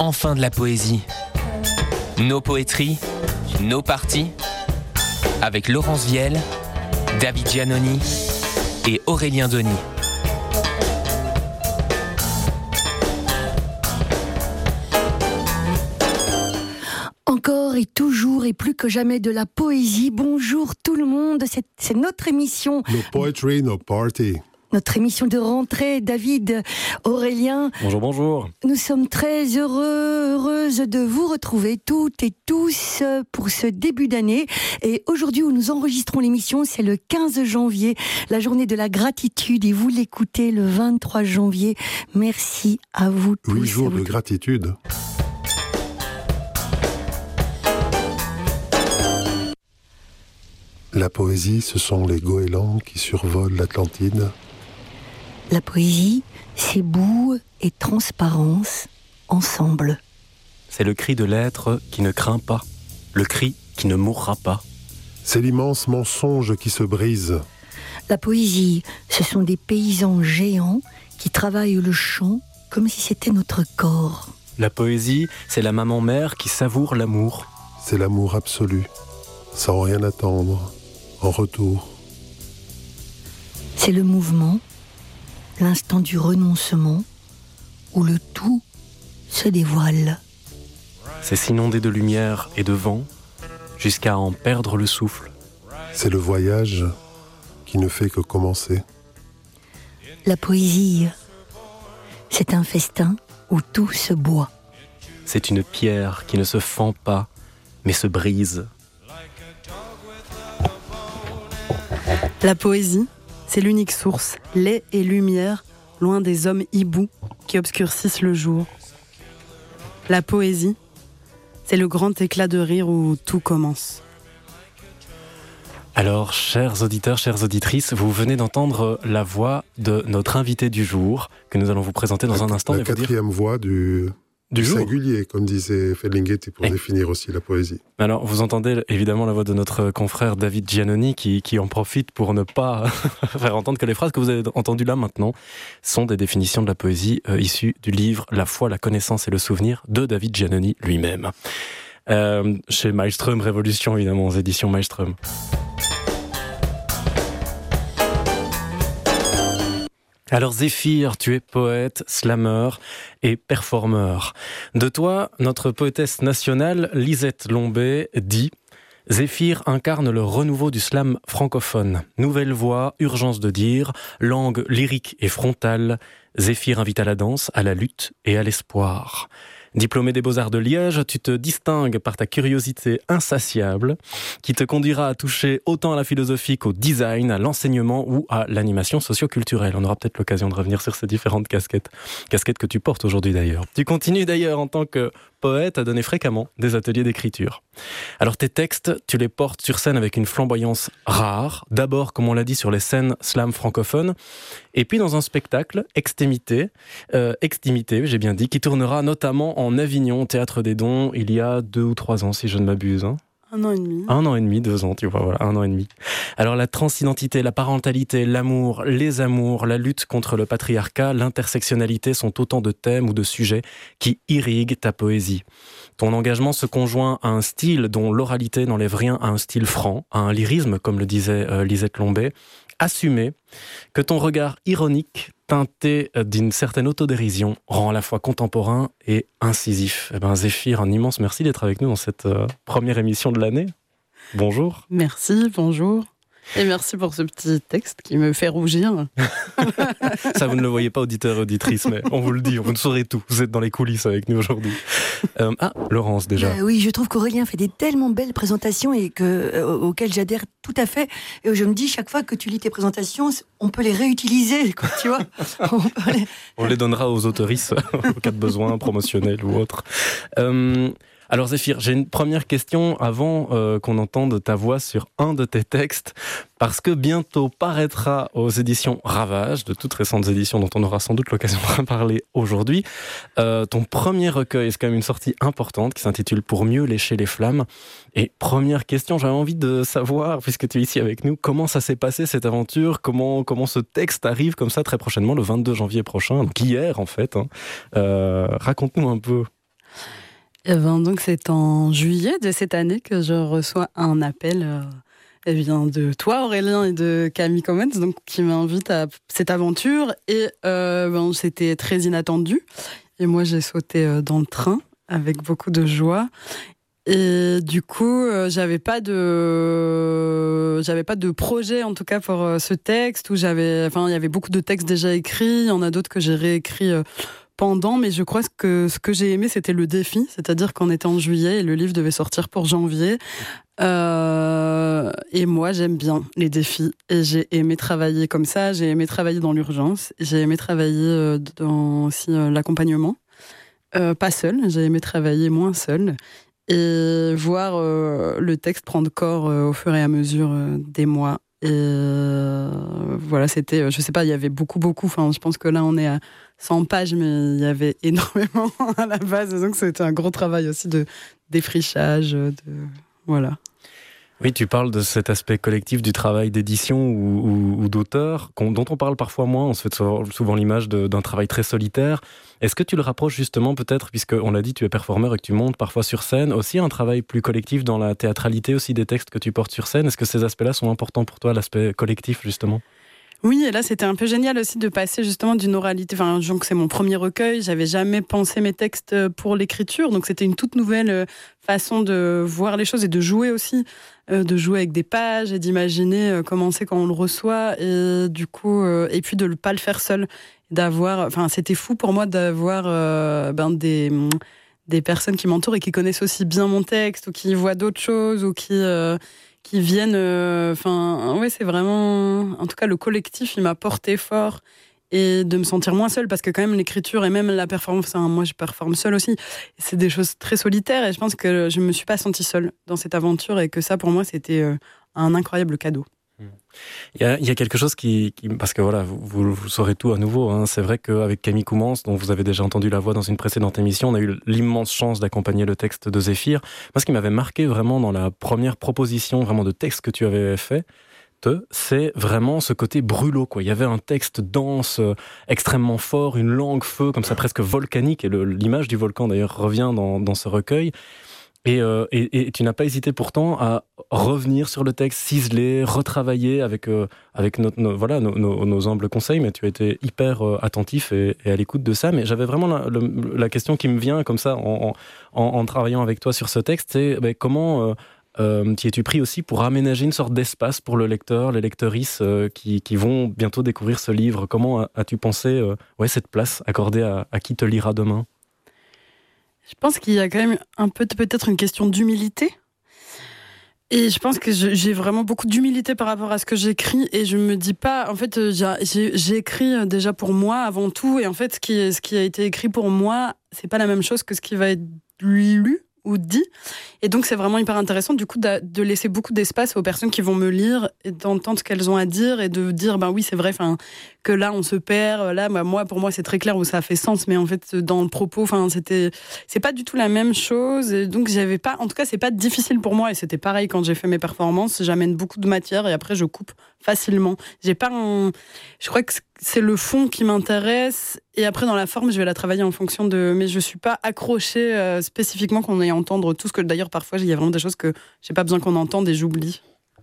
enfin de la poésie. Nos poétries, nos parties, avec Laurence Vielle, David Giannoni et Aurélien Denis. Encore et toujours et plus que jamais de la poésie. Bonjour tout le monde, c'est notre émission. No poetry, no party. Notre émission de rentrée, David, Aurélien. Bonjour, bonjour. Nous sommes très heureuses de vous retrouver toutes et tous pour ce début d'année. Et aujourd'hui où nous enregistrons l'émission, c'est le 15 janvier, la journée de la gratitude. Et vous l'écoutez le 23 janvier. Merci à vous tous. 8 jours de gratitude. La poésie, ce sont les goélands qui survolent l'Atlantide. La poésie, c'est boue et transparence ensemble. C'est le cri de l'être qui ne craint pas, le cri qui ne mourra pas. C'est l'immense mensonge qui se brise. La poésie, ce sont des paysans géants qui travaillent le champ comme si c'était notre corps. La poésie, c'est la maman-mère qui savoure l'amour. C'est l'amour absolu, sans rien attendre, en retour. C'est le mouvement, l'instant du renoncement, où le tout se dévoile. C'est s'inonder de lumière et de vent, jusqu'à en perdre le souffle. C'est le voyage qui ne fait que commencer. La poésie, c'est un festin où tout se boit. C'est une pierre qui ne se fend pas, mais se brise. La poésie, c'est l'unique source, lait et lumière, loin des hommes hiboux qui obscurcissent le jour. La poésie, c'est le grand éclat de rire où tout commence. Alors, chers auditeurs, chères auditrices, vous venez d'entendre la voix de notre invité du jour, que nous allons vous présenter dans un instant. La quatrième voix du jour. Singulier, comme disait Ferlinghetti, pour définir aussi la poésie. Alors, vous entendez évidemment la voix de notre confrère David Giannoni qui en profite pour ne pas faire entendre que les phrases que vous avez entendues là maintenant sont des définitions de la poésie issues du livre La foi, la connaissance et le souvenir de David Giannoni lui-même. Chez Maelstrom Révolution, évidemment, aux éditions Maelstrom. Alors Zéphyr, tu es poète, slameur et performeur. De toi, notre poétesse nationale, Lisette Lombé, dit « Zéphyr incarne le renouveau du slam francophone. Nouvelle voix, urgence de dire, langue lyrique et frontale. Zéphyr invite à la danse, à la lutte et à l'espoir. » Diplômé des Beaux-Arts de Liège, tu te distingues par ta curiosité insatiable qui te conduira à toucher autant à la philosophie qu'au design, à l'enseignement ou à l'animation socio-culturelle. On aura peut-être l'occasion de revenir sur ces différentes casquettes que tu portes aujourd'hui d'ailleurs. Tu continues d'ailleurs en tant que poète à donner fréquemment des ateliers d'écriture. Alors tes textes, tu les portes sur scène avec une flamboyance rare, d'abord comme on l'a dit sur les scènes slam francophones, et puis dans un spectacle, Extimité, j'ai bien dit, qui tournera notamment en Avignon, au Théâtre des Dons, il y a 2 ou 3 ans, si je ne m'abuse. 1 an et demi. 1 an et demi, 2 ans, tu vois, voilà, 1 an et demi. Alors la transidentité, la parentalité, l'amour, les amours, la lutte contre le patriarcat, l'intersectionnalité sont autant de thèmes ou de sujets qui irriguent ta poésie. Ton engagement se conjoint à un style dont l'oralité n'enlève rien à un style franc, à un lyrisme, comme le disait Lisette Lombé, assumé, que ton regard ironique, teinté d'une certaine autodérision, rend à la fois contemporain et incisif. Eh ben, Zéphyr, un immense merci d'être avec nous dans cette première émission de l'année. Bonjour. Merci, bonjour. Et merci pour ce petit texte qui me fait rougir. Ça, vous ne le voyez pas, auditeurs et auditrices, mais on vous le dit, vous ne saurez tout. Vous êtes dans les coulisses avec nous aujourd'hui. Laurence, déjà. Oui, je trouve qu'Aurélien fait des tellement belles présentations et auxquelles j'adhère tout à fait. Et je me dis, chaque fois que tu lis tes présentations, on peut les réutiliser, quoi, tu vois. On les donnera aux autoristes, au cas de besoin promotionnel ou autre. Alors Zéphyr, j'ai une première question avant qu'on entende ta voix sur un de tes textes, parce que bientôt paraîtra aux éditions Ravage, de toutes récentes éditions dont on aura sans doute l'occasion de parler aujourd'hui, ton premier recueil, c'est quand même une sortie importante qui s'intitule « Pour mieux lécher les flammes ». Et première question, j'avais envie de savoir, puisque tu es ici avec nous, comment ça s'est passé cette aventure, comment ce texte arrive comme ça très prochainement, le 22 janvier prochain, donc hier en fait. Raconte-nous un peu. Donc c'est en juillet de cette année que je reçois un appel de toi Aurélien et de Camille Commons, donc qui m'invite à cette aventure et c'était très inattendu et moi j'ai sauté dans le train avec beaucoup de joie. Et du coup, j'avais pas de projet en tout cas pour ce texte où il y avait beaucoup de textes déjà écrits, il y en a d'autres que j'ai réécrits pendant, mais je crois que ce que j'ai aimé c'était le défi, c'est-à-dire qu'on était en juillet et le livre devait sortir pour janvier. Et moi j'aime bien les défis et j'ai aimé travailler comme ça, j'ai aimé travailler dans l'urgence, j'ai aimé travailler dans aussi l'accompagnement, pas seule, j'ai aimé travailler moins seule. Et voir le texte prendre corps au fur et à mesure des mois. Et voilà, c'était, je sais pas, il y avait beaucoup, enfin, je pense que là on est à 100 pages, mais il y avait énormément à la base, donc c'était un gros travail aussi de défrichage, voilà. Oui, tu parles de cet aspect collectif du travail d'édition ou d'auteur, dont on parle parfois moins. On se fait souvent l'image d'un travail très solitaire. Est-ce que tu le rapproches justement peut-être, puisqu'on l'a dit, tu es performeur et que tu montes parfois sur scène, aussi un travail plus collectif dans la théâtralité aussi des textes que tu portes sur scène? Est-ce que ces aspects-là sont importants pour toi, l'aspect collectif justement? Oui, et là c'était un peu génial aussi de passer justement d'une oralité, donc c'est mon premier recueil, j'avais jamais pensé mes textes pour l'écriture, donc c'était une toute nouvelle façon de voir les choses et de jouer aussi, de jouer avec des pages et d'imaginer comment c'est quand on le reçoit, et du coup, et puis de ne pas le faire seul, c'était fou pour moi d'avoir des personnes qui m'entourent et qui connaissent aussi bien mon texte, ou qui voient d'autres choses, ou qui viennent, c'est vraiment, en tout cas le collectif il m'a porté fort, et de me sentir moins seule, parce que quand même l'écriture et même la performance, moi je performe seule aussi, c'est des choses très solitaires, et je pense que je me suis pas sentie seule dans cette aventure, et que ça pour moi c'était un incroyable cadeau. Il y a quelque chose qui parce que voilà, vous saurez tout à nouveau, hein. C'est vrai qu'avec Camille Commons, dont vous avez déjà entendu la voix dans une précédente émission, on a eu l'immense chance d'accompagner le texte de Zéphyr. Moi, ce qui m'avait marqué vraiment dans la première proposition vraiment de texte que tu avais fait, c'est vraiment ce côté brûlot, quoi. Il y avait un texte dense, extrêmement fort, une langue feu, comme ça presque volcanique, et l'image du volcan d'ailleurs revient dans ce recueil. Et tu n'as pas hésité pourtant à revenir sur le texte, ciseler, retravailler avec nos humbles conseils, mais tu as été hyper attentif et à l'écoute de ça. Mais j'avais vraiment la question qui me vient comme ça en travaillant avec toi sur ce texte, c'est comment t'y es-tu pris aussi pour aménager une sorte d'espace pour le lecteur, les lectrices qui vont bientôt découvrir ce livre? Comment as-tu pensé cette place accordée à qui te lira demain? Je pense qu'il y a quand même peut-être une question d'humilité. Et je pense que j'ai vraiment beaucoup d'humilité par rapport à ce que j'écris, et je me dis pas, en fait, j'ai écrit déjà pour moi avant tout, et en fait, ce qui a été écrit pour moi, c'est pas la même chose que ce qui va être lu ou dit. Et donc, c'est vraiment hyper intéressant, du coup, de laisser beaucoup d'espace aux personnes qui vont me lire, et d'entendre ce qu'elles ont à dire, et de dire, oui, c'est vrai, que là, on se perd. Là, pour moi, c'est très clair où ça a fait sens, mais en fait, dans le propos, c'est pas du tout la même chose. Et donc, en tout cas, c'est pas difficile pour moi, et c'était pareil quand j'ai fait mes performances. J'amène beaucoup de matière, et après, je coupe facilement. Je crois que c'est le fond qui m'intéresse, et après, dans la forme, je vais la travailler en fonction mais je suis pas accrochée spécifiquement qu'on ait à entendre tout ce que, d'ailleurs, parfois, il y a vraiment des choses que j'ai pas besoin qu'on entende et j'oublie.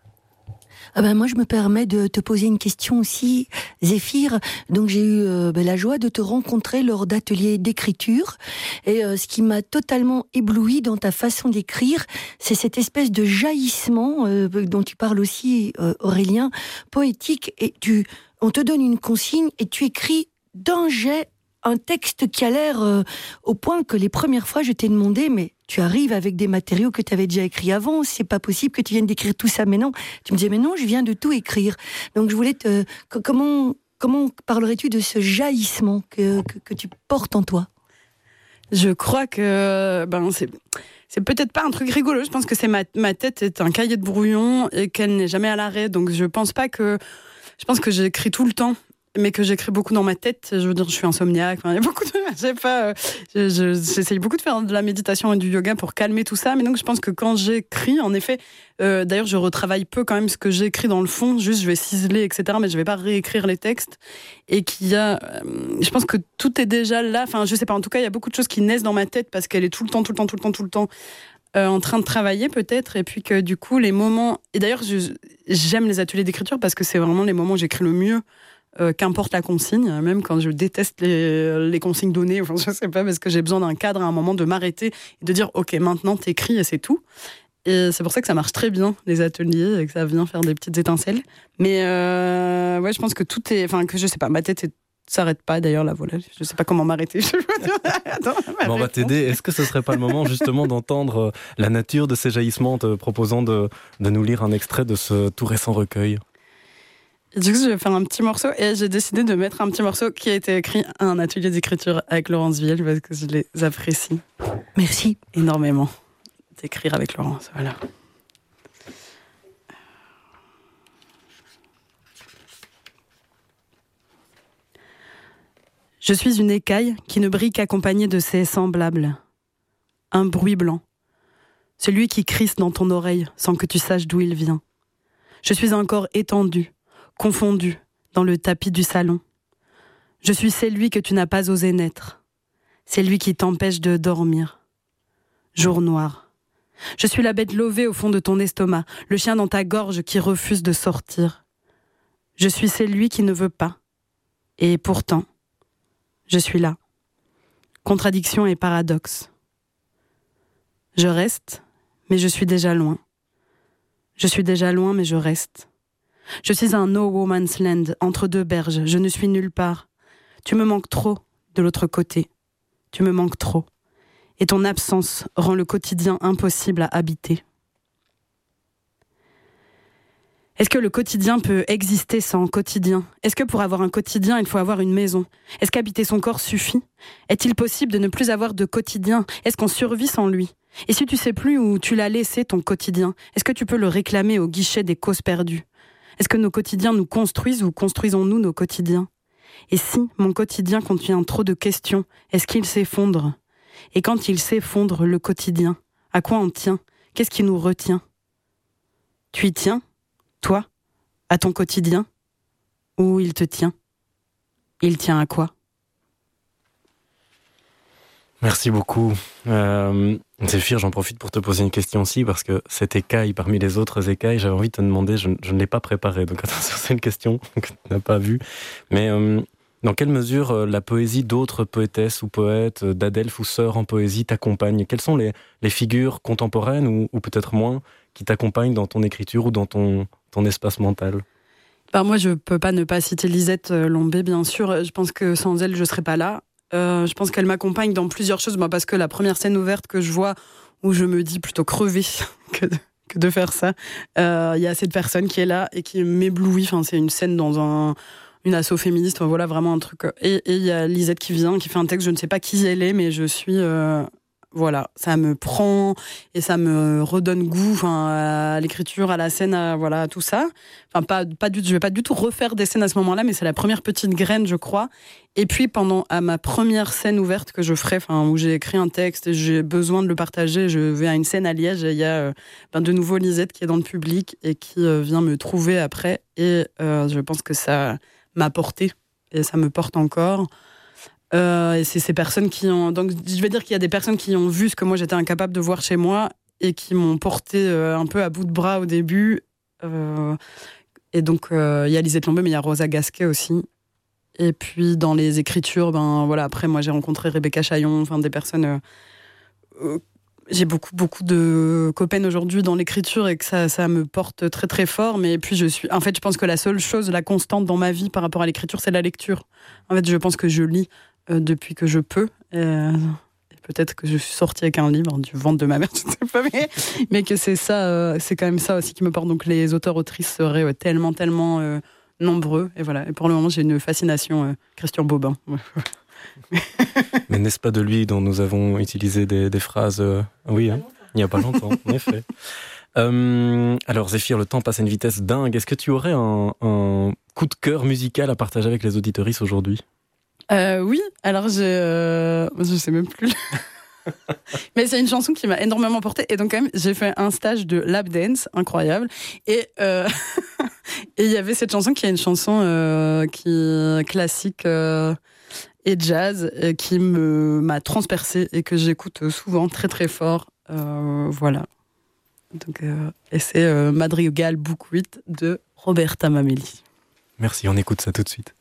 Moi, je me permets de te poser une question aussi, Zéphyr. Donc, j'ai eu la joie de te rencontrer lors d'ateliers d'écriture. Et ce qui m'a totalement ébloui dans ta façon d'écrire, c'est cette espèce de jaillissement dont tu parles aussi, Aurélien, poétique. Et on te donne une consigne et tu écris d'un jet un texte qui a l'air au point que les premières fois, je t'ai demandé, mais tu arrives avec des matériaux que tu avais déjà écrits avant, c'est pas possible que tu viennes d'écrire tout ça maintenant. Tu me disais, mais non, je viens de tout écrire. Donc je voulais comment parlerais-tu de ce jaillissement que tu portes en toi? Je crois que c'est peut-être pas un truc rigolo. Je pense que ma tête est un cahier de brouillon et qu'elle n'est jamais à l'arrêt. Donc je pense que j'écris tout le temps. mais que j'écris beaucoup dans ma tête. Je veux dire, je suis insomniaque. Il y a beaucoup de, je sais pas. J'essaye beaucoup de faire de la méditation et du yoga pour calmer tout ça. Mais donc, je pense que quand j'écris, en effet, d'ailleurs, je retravaille peu quand même ce que j'écris dans le fond. Juste, je vais ciseler, etc. Mais je vais pas réécrire les textes. Et qu'il y a, je pense que tout est déjà là. Enfin, je sais pas. En tout cas, il y a beaucoup de choses qui naissent dans ma tête parce qu'elle est tout le temps en train de travailler peut-être, et puis que du coup les moments, et d'ailleurs j'aime les ateliers d'écriture parce que c'est vraiment les moments où j'écris le mieux, qu'importe la consigne, même quand je déteste les consignes données, enfin je sais pas, parce que j'ai besoin d'un cadre à un moment, de m'arrêter et de dire ok, maintenant t'écris et c'est tout. Et c'est pour ça que ça marche très bien les ateliers et que ça vient faire des petites étincelles. Mais ouais, je pense que tout est, enfin que je sais pas, ma tête s'arrête pas d'ailleurs là, voilà, je sais pas comment m'arrêter. On va t'aider. Est-ce que ce serait pas le moment justement d'entendre la nature de ces jaillissements, en te proposant de nous lire un extrait de ce tout récent recueil? Et du coup, je vais faire un petit morceau, et j'ai décidé de mettre un petit morceau qui a été écrit à un atelier d'écriture avec Laurence Viel parce que je les apprécie. Merci énormément d'écrire avec Laurence. Voilà. Je suis une écaille qui ne brille qu'accompagnée de ses semblables. Un bruit blanc. Celui qui crisse dans ton oreille sans que tu saches d'où il vient. Je suis un corps étendu, confondu, dans le tapis du salon. Je suis celui que tu n'as pas osé naître. Celui qui t'empêche de dormir. Jour noir. Je suis la bête levée au fond de ton estomac, le chien dans ta gorge qui refuse de sortir. Je suis celui qui ne veut pas. Et pourtant, je suis là. Contradiction et paradoxe. Je reste, mais je suis déjà loin. Je suis déjà loin, mais je reste. Je suis un no woman's land, entre deux berges. Je ne suis nulle part. Tu me manques trop de l'autre côté. Tu me manques trop. Et ton absence rend le quotidien impossible à habiter. Est-ce que le quotidien peut exister sans quotidien ? Est-ce que pour avoir un quotidien, il faut avoir une maison ? Est-ce qu'habiter son corps suffit ? Est-il possible de ne plus avoir de quotidien ? Est-ce qu'on survit sans lui ? Et si tu sais plus où tu l'as laissé, ton quotidien, est-ce que tu peux le réclamer au guichet des causes perdues ? Est-ce que nos quotidiens nous construisent ou construisons-nous nos quotidiens ? Et si mon quotidien contient trop de questions, est-ce qu'il s'effondre ? Et quand il s'effondre, le quotidien, à quoi on tient ? Qu'est-ce qui nous retient ? Tu y tiens ? Toi, à ton quotidien, où il te tient? Il tient à quoi? Merci beaucoup. Zéphyr, j'en profite pour te poser une question aussi, parce que cette écaille parmi les autres écailles, j'avais envie de te demander, je ne l'ai pas préparée, donc attention, c'est une question que tu n'as pas vue, mais dans quelle mesure la poésie d'autres poétesses ou poètes, d'Adelph ou sœurs en poésie t'accompagne? Quelles sont les figures contemporaines ou peut-être moins qui t'accompagnent dans ton écriture ou dans ton espace mental? Moi, je peux pas ne pas citer Lisette Lombé, bien sûr. Je pense que sans elle, je serais pas là. Je pense qu'elle m'accompagne dans plusieurs choses, parce que la première scène ouverte que je vois, où je me dis plutôt crever que de faire ça, il y a cette personne qui est là et qui m'éblouit. Enfin, c'est une scène dans une asso féministe, voilà, vraiment un truc. Et il y a Lisette qui vient, qui fait un texte, je ne sais pas qui elle est, mais je suis... voilà, ça me prend et ça me redonne goût à l'écriture, à la scène, à tout ça. Je vais pas du tout refaire des scènes à ce moment-là, mais c'est la première petite graine, je crois. Et puis à ma première scène ouverte que je ferai, où j'ai écrit un texte et j'ai besoin de le partager, je vais à une scène à Liège et il y a de nouveau Lisette qui est dans le public et qui vient me trouver après. Et je pense que ça m'a porté et ça me porte encore. Et c'est ces personnes qui ont... Donc, je vais dire qu'il y a des personnes qui ont vu ce que moi j'étais incapable de voir chez moi et qui m'ont porté un peu à bout de bras au début. Et donc, il y a Lisette Lombé, mais il y a Rosa Gasquet aussi. Et puis, dans les écritures, après, moi, j'ai rencontré Rebecca Chaillon, des personnes... j'ai beaucoup de copaines aujourd'hui dans l'écriture et que ça me porte très, très fort. Mais puis, je pense que la seule chose, la constante dans ma vie par rapport à l'écriture, c'est la lecture. En fait, je pense que je lis depuis que je peux. Et peut-être que je suis sortie avec un livre du ventre de ma mère, je ne sais pas, mais que c'est ça, c'est quand même ça aussi qui me porte. Donc les auteurs-autrices seraient tellement nombreux. Et voilà. Et pour le moment, j'ai une fascination Christian Bobin. Mais n'est-ce pas de lui dont nous avons utilisé des phrases oui, il n'y a pas longtemps, en effet. Alors Zéphyr, le temps passe à une vitesse dingue. Est-ce que tu aurais un coup de cœur musical à partager avec les auditeuristes aujourd'hui ? Oui, alors je sais même plus. Mais c'est une chanson qui m'a énormément portée. Et donc quand même, j'ai fait un stage de lap dance incroyable. Et il y avait cette chanson qui est une chanson qui classique et jazz qui m'a transpercée et que j'écoute souvent très très fort. Voilà. Donc, et c'est Madrigal Book 8 de Roberta Mameli. Merci, on écoute ça tout de suite.